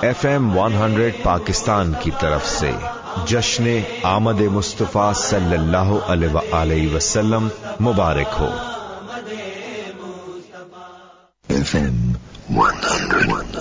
FM 100 Pakistan की तरफ से जश्न आमद मुस्तफा सल्लल्लाहु अलैहि वसल्लम मुबारक हो। FM 100